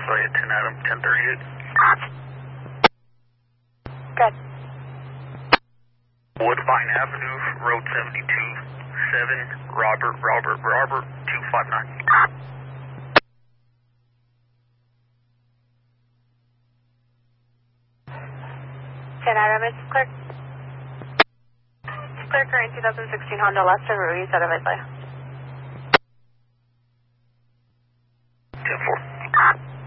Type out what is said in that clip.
Sorry, at 10 Adam, 1038. Good. Woodbine Avenue, Road 72, 7, Robert, 259. 10 Adam, it's clear. Clear current 2016 Honda Lester, Ruiz, out of Islay.